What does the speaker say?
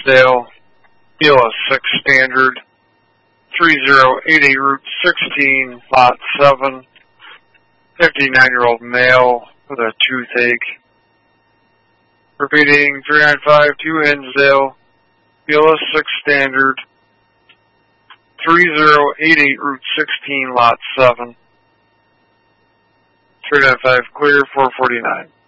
Hinsdale, BLS 6 Standard, 3080 Route 16, Lot 7, 59-year-old male with a toothache. Repeating, 3952 Hinsdale, BLS 6 Standard, 3088 Route 16, Lot 7, 395 clear, 449.